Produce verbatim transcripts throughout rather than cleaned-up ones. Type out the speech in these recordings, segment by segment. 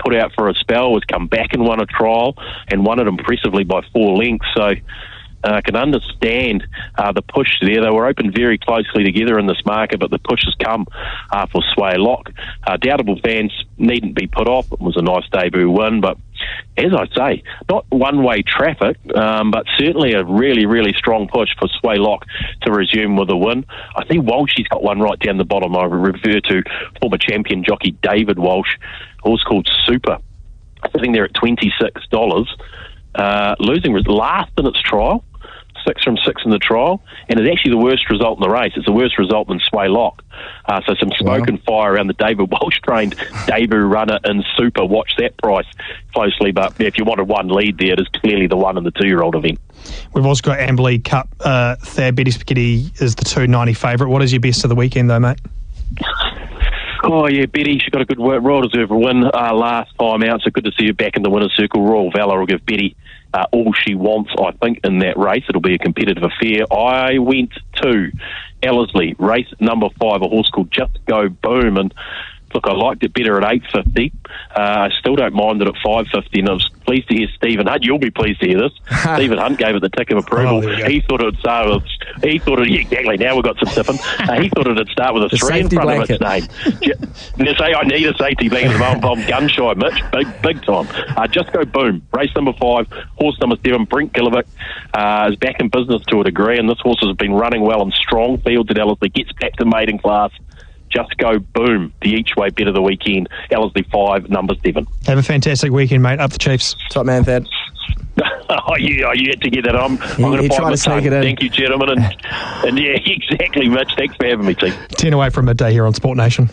put out for a spell, has come back and won a trial and won it impressively by four lengths. So I uh, can understand uh, the push there. They were opened very closely together in this market, but the push has come uh, for Sway Lock. Uh, Doubtable fans needn't be put off. It was a nice debut win, but as I say, not one-way traffic, um, but certainly a really, really strong push for Sway Lock to resume with a win. I think Walshy's got one right down the bottom. I refer to former champion jockey David Walsh. It was called Super. Sitting there at twenty-six dollars. Uh, losing was last in its trial. Six from six in the trial, and it's actually the worst result in the race. It's the worst result in Sway Lock. Uh, so some smoke wow. and fire around the David Walsh-trained debut runner in Super. Watch that price closely, but if you wanted one lead there, it is clearly the one in the two-year-old event. We've also got Amberley Cup. Uh, Thad Betty Spaghetti is the two ninety favourite. What is your best of the weekend, though, mate? Oh, yeah, Betty, she got a good work, Royal Deserve a win uh, last time out, so good to see her back in the winner's circle. Royal Valor will give Betty uh, all she wants, I think, in that race. It'll be a competitive affair. I went to Ellerslie, race number five, a horse called Just Go Boom, and look, I liked it better at eight fifty. Uh, I still don't mind it at five fifty, and I was pleased to hear Stephen Hunt. You'll be pleased to hear this. Stephen Hunt gave it the tick of approval. Oh, he thought it would start with, he thought it, exactly, now we've got some tipping. Uh, he thought it would start with a the three in front blanket. Of its name. They say I need a safety blanket. I'm, I'm gun shy, Mitch, big, big time. Uh, Just Go Boom, race number five, horse number seven, Brent Gilovic, uh, is back in business to a degree, and this horse has been running well in strong fields at Ellerslie, gets back to maiden class. Just Go Boom, the each way bet of the weekend. Ellerslie five, number seven. Have a fantastic weekend, mate. Up the Chiefs. Top man, Thad. oh, yeah, oh, you had to get that on. I'm going to find to sneak it in. Thank you, gentlemen. And, and yeah, exactly, Mitch. Thanks for having me, Chief. ten away from midday here on Sport Nation.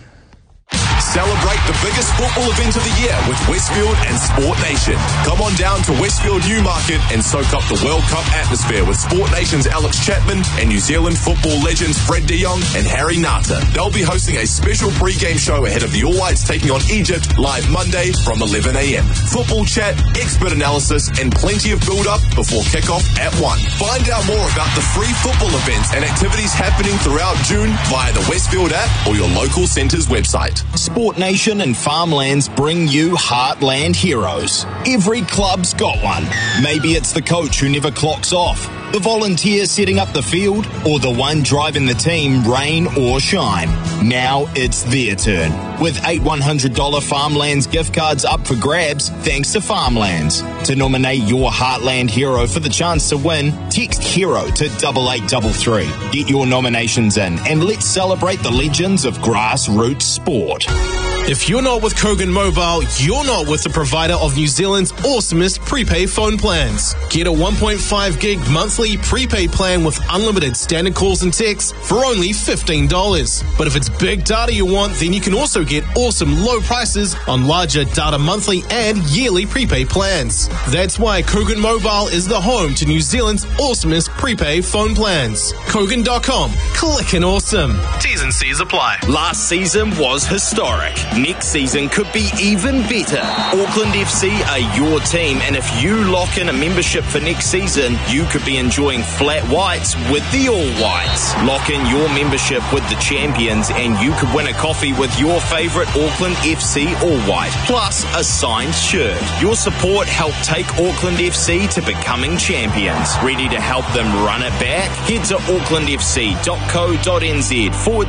Celebrate the biggest football event of the year with Westfield and Sport Nation. Come on down to Westfield Newmarket and soak up the World Cup atmosphere with Sport Nation's Alex Chapman and New Zealand football legends Fred de Jong and Harry Nata. They'll be hosting a special pre-game show ahead of the All Whites taking on Egypt live Monday from eleven a.m. Football chat, expert analysis and plenty of build-up before kick-off at one. Find out more about the free football events and activities happening throughout June via the Westfield app or your local centre's website. Sport Nation and Farmlands bring you Heartland Heroes. Every club's got one. Maybe it's the coach who never clocks off, the volunteer setting up the field, or the one driving the team rain or shine. Now it's their turn. With eight one hundred dollars Farmlands gift cards up for grabs thanks to Farmlands. To nominate your Heartland hero for the chance to win, text HERO to double eight double three. Get your nominations in and let's celebrate the legends of grassroots sport. If you're not with Kogan Mobile, you're not with the provider of New Zealand's awesomest prepaid phone plans. Get a one point five gig monthly prepaid plan with unlimited standard calls and texts for only fifteen dollars. But if it's big data you want, then you can also get awesome low prices on larger data monthly and yearly prepaid plans. That's why Kogan Mobile is the home to New Zealand's awesomest prepaid phone plans. Kogan dot com. Click and awesome. T's and C's apply. Last season was historic. Next season could be even better. Auckland F C are your team, and if you lock in a membership for next season, you could be enjoying flat whites with the All Whites. Lock in your membership with the champions, and you could win a coffee with your favourite Auckland F C All White, plus a signed shirt. Your support helped take Auckland F C to becoming champions. Ready to help them run it back? Head to auckland f c dot co dot n z forward